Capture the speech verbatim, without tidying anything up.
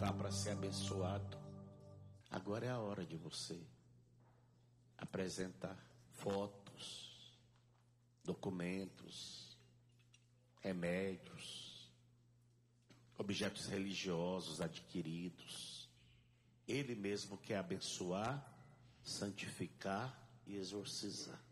lugar para ser abençoado. Agora é a hora de você apresentar fotos, documentos, remédios, objetos religiosos adquiridos. Ele mesmo quer abençoar, santificar e exorcizar.